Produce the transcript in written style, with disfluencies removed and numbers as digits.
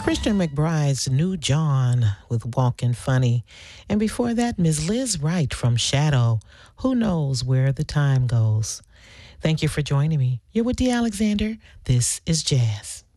Christian McBride's New John with Walkin' Funny. And before that, Ms. Liz Wright from Shadow, Who Knows Where the Time Goes. Thank you for joining me. You're with Dee Alexander. This is Jazz.